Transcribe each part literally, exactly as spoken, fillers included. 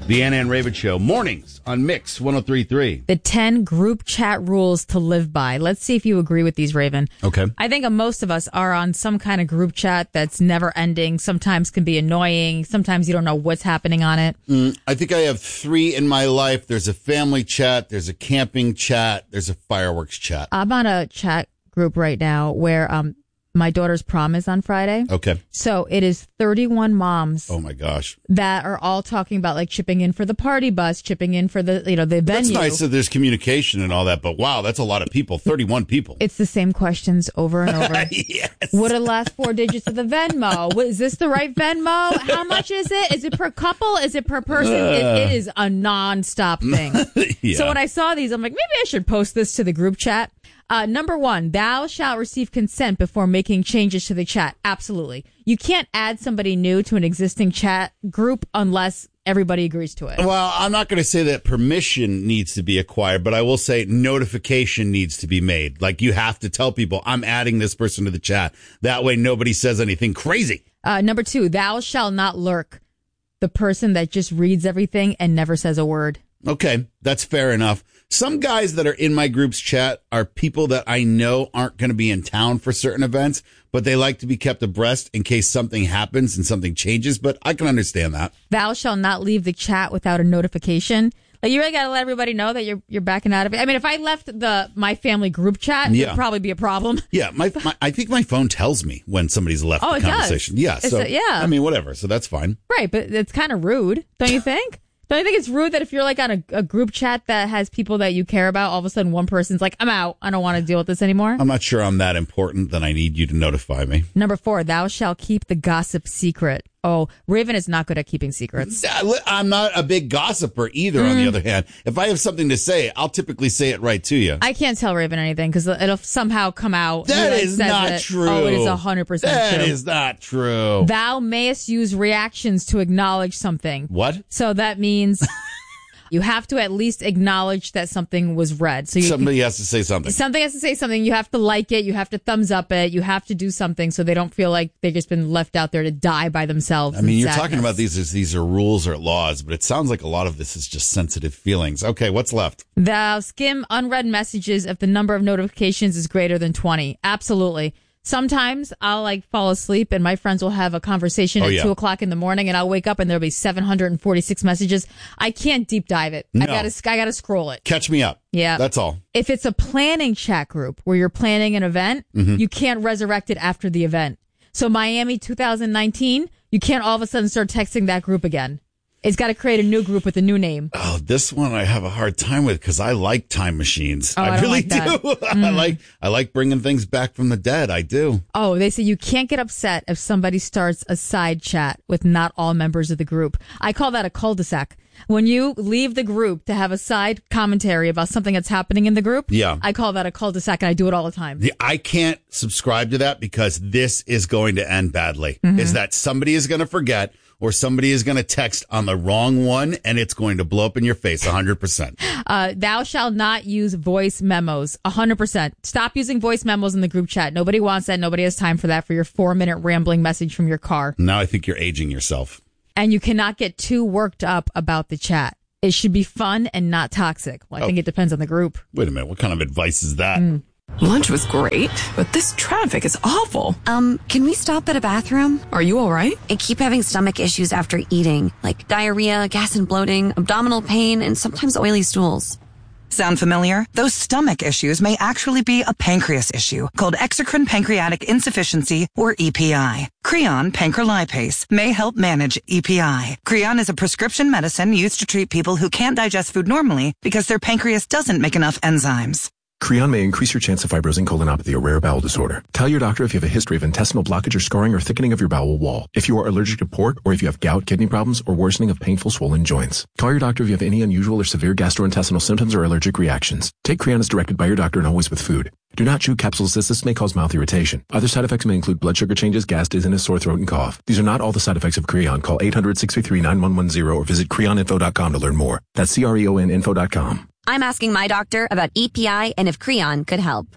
The Anna and Raven Show, mornings on Mix one oh three point three. The ten group chat rules to live by. Let's see if you agree with these, Raven. Okay. I think most of us are on some kind of group chat that's never ending. Sometimes can be annoying. Sometimes you don't know what's happening on it. Mm, I think I have three in my life. There's a family chat. There's a camping chat. There's a fireworks chat. I'm on a chat group right now where um my daughter's prom is on Friday. Okay. So it is thirty-one moms. Oh my gosh. That are all talking about like chipping in for the party bus, chipping in for the, you know, the venue. That's nice that there's communication and all that, but wow, that's a lot of people. thirty-one people. It's the same questions over and over. Yes. What are the last four digits of the Venmo? What, is this the right Venmo? How much is it? Is it per couple? Is it per person? Uh, it, it is a nonstop thing. Yeah. So when I saw these, I'm like, maybe I should post this to the group chat. Uh, number one, thou shalt receive consent before making changes to the chat. Absolutely. You can't add somebody new to an existing chat group unless everybody agrees to it. Well, I'm not going to say that permission needs to be acquired, but I will say notification needs to be made. Like you have to tell people, I'm adding this person to the chat. That way nobody says anything crazy. Uh, number two, thou shalt not lurk. The person that just reads everything and never says a word. Okay, that's fair enough. Some guys that are in my group's chat are people that I know aren't going to be in town for certain events, but they like to be kept abreast in case something happens and something changes, but I can understand that. Thou shalt not leave the chat without a notification. Like, you really got to let everybody know that you're you're backing out of it. I mean, if I left the my family group chat, yeah. It would probably be a problem. Yeah, my, my I think my phone tells me when somebody's left oh, the it conversation. Does. Yeah, it's so a, yeah. I mean, whatever. So that's fine. Right, but it's kind of rude, don't you think? Don't you think it's rude that if you're like on a, a group chat that has people that you care about, all of a sudden one person's like, I'm out. I don't want to deal with this anymore. I'm not sure I'm that important that I need you to notify me. Number four, thou shalt keep the gossip secret. Oh, Raven is not good at keeping secrets. I'm not a big gossiper either, mm. on the other hand. If I have something to say, I'll typically say it right to you. I can't tell Raven anything because it'll somehow come out. That like is not it. true. Oh, it is one hundred percent that true. That is not true. Thou mayest use reactions to acknowledge something. What? So that means... You have to at least acknowledge that something was read. So you, somebody has to say something. Something has to say something. You have to like it. You have to thumbs up it. You have to do something so they don't feel like they've just been left out there to die by themselves. I mean, you're sadness. talking about these as these are rules or laws, but it sounds like a lot of this is just sensitive feelings. Okay, what's left? Thou skim unread messages if the number of notifications is greater than twenty. Absolutely. Sometimes I'll like fall asleep and my friends will have a conversation oh, at yeah. two o'clock in the morning and I'll wake up and there'll be seven hundred forty-six messages. I can't deep dive it. No. I gotta, I gotta scroll it. Catch me up. Yeah. That's all. If it's a planning chat group where you're planning an event, mm-hmm. you can't resurrect it after the event. So Miami two thousand nineteen, you can't all of a sudden start texting that group again. It's got to create a new group with a new name. Oh, this one I have a hard time with because I like time machines. Oh, I, I really like do. Mm. I like I like bringing things back from the dead. I do. Oh, they say you can't get upset if somebody starts a side chat with not all members of the group. I call that a cul-de-sac. When you leave the group to have a side commentary about something that's happening in the group, yeah. I call that a cul-de-sac, and I do it all the time. The, I can't subscribe to that because this is going to end badly. Mm-hmm. Is that somebody is going to forget or somebody is going to text on the wrong one, and it's going to blow up in your face one hundred percent. Uh, thou shalt not use voice memos, one hundred percent. Stop using voice memos in the group chat. Nobody wants that. Nobody has time for that for your four-minute rambling message from your car. Now I think you're aging yourself. And you cannot get too worked up about the chat. It should be fun and not toxic. Well, I oh. think it depends on the group. Wait a minute. What kind of advice is that? Mm. Lunch was great, but this traffic is awful. Um, can we stop at a bathroom? Are you all right? I keep having stomach issues after eating, like diarrhea, gas and bloating, abdominal pain, and sometimes oily stools. Sound familiar? Those stomach issues may actually be a pancreas issue called exocrine pancreatic insufficiency, or E P I. Creon pancrelipase may help manage E P I. Creon is a prescription medicine used to treat people who can't digest food normally because their pancreas doesn't make enough enzymes. Creon may increase your chance of fibrosing colonopathy, a rare bowel disorder. Tell your doctor if you have a history of intestinal blockage or scarring or thickening of your bowel wall, if you are allergic to pork, or if you have gout, kidney problems, or worsening of painful swollen joints. Call your doctor if you have any unusual or severe gastrointestinal symptoms or allergic reactions. Take Creon as directed by your doctor and always with food. Do not chew capsules as this may cause mouth irritation. Other side effects may include blood sugar changes, gas, dizziness, sore throat, and cough. These are not all the side effects of Creon. Call eight hundred, six three three, nine one one zero or visit creon info dot com to learn more. That's C R E O N info dot com. I'm asking my doctor about E P I and if Creon could help.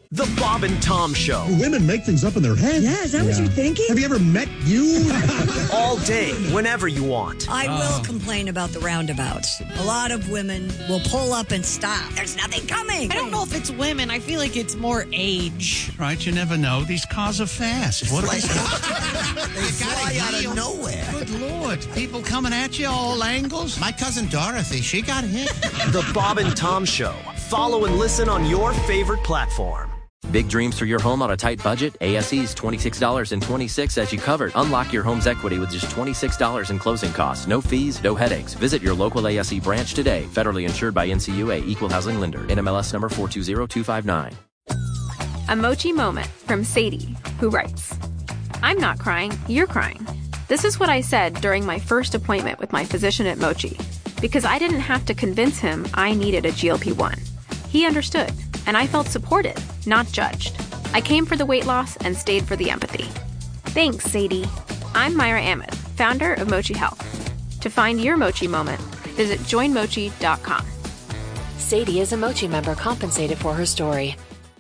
The Bob and Tom Show. Women make things up in their heads. Yeah, is that yeah. what you're thinking? Have you ever met you? All day, whenever you want. I will oh. complain about the roundabouts. A lot of women will pull up and stop. There's nothing coming. I don't know if it's women. I feel like it's more age. Right, you never know. These cars are fast. What like, they fly out of nowhere. Good Lord. People coming at you all angles. My cousin Dorothy, she got hit. The Bob and Tom Show. Follow and listen on your favorite platform. Big dreams for your home on a tight budget? A S E's twenty-six dollars and twenty-six cents as you covered. Unlock your home's equity with just twenty-six dollars in closing costs. No fees, no headaches. Visit your local A S E branch today. Federally insured by N C U A, Equal Housing Lender. N M L S number four two zero two five nine. A Mochi moment from Sadie, who writes, I'm not crying, you're crying. This is what I said during my first appointment with my physician at Mochi, because I didn't have to convince him I needed a G L P one. He understood, and I felt supported, not judged. I came for the weight loss and stayed for the empathy. Thanks, Sadie. I'm Myra Ahmed, founder of Mochi Health. To find your Mochi moment, visit join mochi dot com. Sadie is a Mochi member compensated for her story.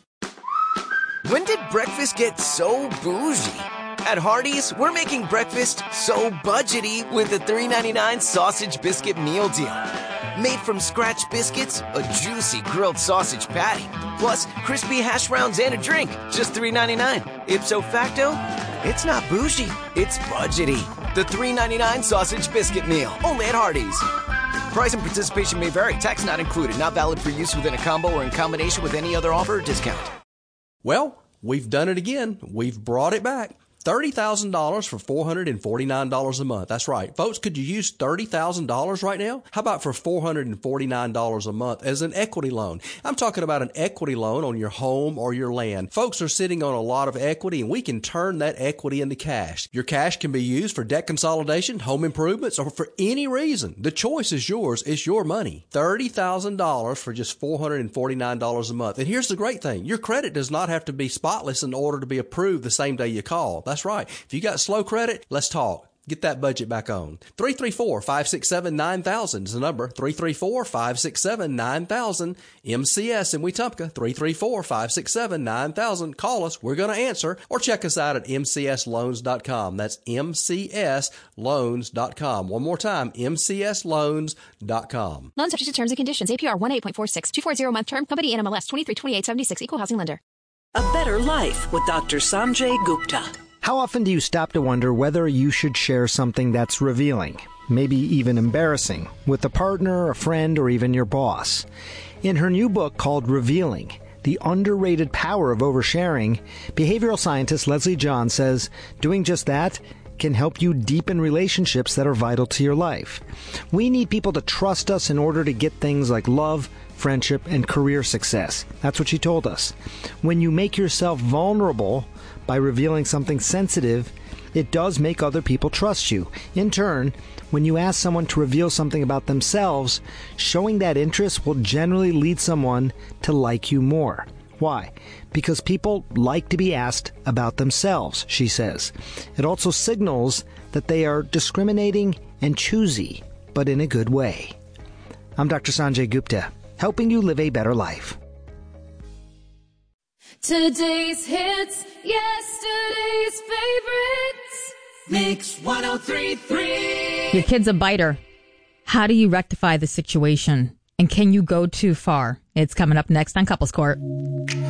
When did breakfast get so bougie? At Hardee's, we're making breakfast so budgety with the three ninety-nine sausage biscuit meal deal. Made from scratch biscuits, a juicy grilled sausage patty, plus crispy hash browns and a drink, just three ninety-nine. Ipso facto, it's not bougie, it's budgety. The three ninety-nine sausage biscuit meal, only at Hardee's. Price and participation may vary, tax not included, not valid for use within a combo or in combination with any other offer or discount. Well, we've done it again. We've brought it back. thirty thousand dollars for four hundred forty-nine dollars a month. That's right. Folks, could you use thirty thousand dollars right now? How about for four hundred forty-nine dollars a month as an equity loan? I'm talking about an equity loan on your home or your land. Folks are sitting on a lot of equity, and we can turn that equity into cash. Your cash can be used for debt consolidation, home improvements, or for any reason. The choice is yours. It's your money. thirty thousand dollars for just four hundred forty-nine dollars a month. And here's the great thing. Your credit does not have to be spotless in order to be approved the same day you call. That's right. If you got slow credit, let's talk. Get that budget back on. three three four, five six seven, nine thousand is the number. three three four, five six seven, nine thousand. M C S in Wetumpka. three three four, five six seven, nine thousand. Call us. We're going to answer. Or check us out at m c s loans dot com. That's m c s loans dot com. One more time, m c s loans dot com. Loan subject to terms and conditions. A P R one eight point four six. two forty month term. Company N M L S twenty-three twenty-eight seventy-six. Equal housing lender. A better life with Doctor Sanjay Gupta. How often do you stop to wonder whether you should share something that's revealing, maybe even embarrassing, with a partner, a friend, or even your boss? In her new book called Revealing, The Underrated Power of Oversharing, behavioral scientist Leslie John says doing just that can help you deepen relationships that are vital to your life. We need people to trust us in order to get things like love, friendship, and career success. That's what she told us. When you make yourself vulnerable by revealing something sensitive, it does make other people trust you. In turn, when you ask someone to reveal something about themselves, showing that interest will generally lead someone to like you more. Why? Because people like to be asked about themselves, she says. It also signals that they are discriminating and choosy, but in a good way. I'm Doctor Sanjay Gupta, helping you live a better life. Today's hits, yesterday's favorites. Mix one oh three point three. Your kid's a biter. How do you rectify the situation? And can you go too far? It's coming up next on Couples Court.